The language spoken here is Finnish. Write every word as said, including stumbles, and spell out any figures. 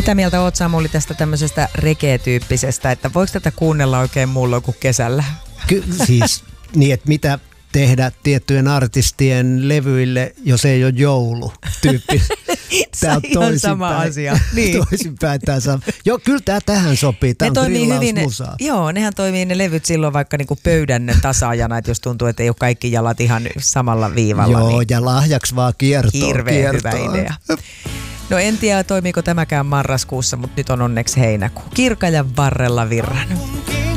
Mitä mieltä oot, Samuli, tästä tämmöisestä reggae-tyyppisestä, että voiko tätä kuunnella oikein muulloin kuin kesällä? Ky- siis niin, että mitä tehdä tiettyjen artistien levyille, jos ei ole joulu tyyppi. Tämä on ihan sama asia. Niin. Toisinpäin tämä sama. Joo, kyllä tämä tähän sopii. Tämä ne on toimii hyvin, grillausmusaa. joo, nehän toimii ne levyt silloin vaikka niinku pöydän tasaajana, että jos tuntuu, että ei ole kaikki jalat ihan samalla viivalla. Joo, niin ja lahjaksi vaan kiertoo. hirveän hyvä idea. No en tiedä, toimiiko tämäkään marraskuussa, mutta nyt on onneksi heinäkuu. Kirkajan varrella virran.